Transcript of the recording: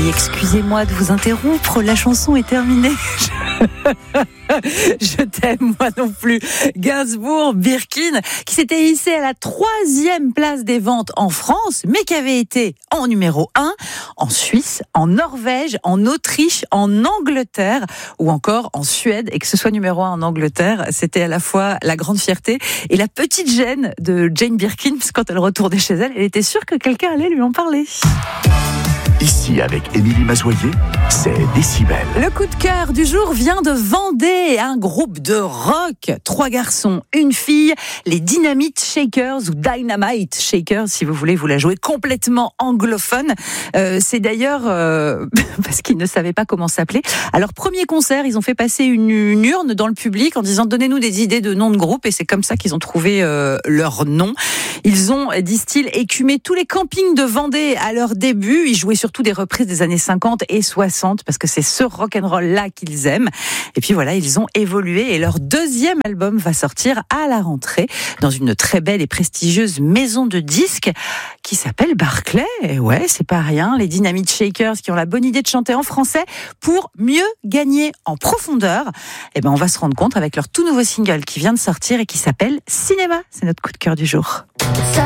Oui, excusez-moi de vous interrompre, la chanson est terminée. Je t'aime, moi non plus. Gainsbourg, Birkin, qui s'était hissé à la 3e place des ventes en France, mais qui avait été en numéro 1 en Suisse, en Norvège, en Autriche, en Angleterre ou encore en Suède. Et que ce soit numéro 1 en Angleterre, c'était à la fois la grande fierté et la petite gêne de Jane Birkin, parce que quand elle retournait chez elle, elle était sûre que quelqu'un allait lui en parler. Ici, avec Émilie Mazoyer, c'est Décibel. Le coup de cœur du jour vient de Vendée, un groupe de rock. 3 garçons, une fille, les Dynamite Shakers ou Dynamite Shakers, si vous voulez vous la jouer complètement anglophone. C'est d'ailleurs parce qu'ils ne savaient pas comment s'appeler. À leur premier concert, ils ont fait passer une urne dans le public en disant « Donnez-nous des idées de noms de groupe » et c'est comme ça qu'ils ont trouvé leur nom. Ils ont, disent-ils, écumé tous les campings de Vendée à leur début. Ils jouaient surtout des reprises des années 50 et 60 parce que c'est ce rock'n'roll-là qu'ils aiment. Et puis voilà, ils ont évolué et leur 2e album va sortir à la rentrée dans une très belle et prestigieuse maison de disques qui s'appelle Barclay. Et ouais, c'est pas rien. Les Dynamite Shakers qui ont la bonne idée de chanter en français pour mieux gagner en profondeur. Et ben, on va se rendre compte avec leur tout nouveau single qui vient de sortir et qui s'appelle Cinéma. C'est notre coup de cœur du jour.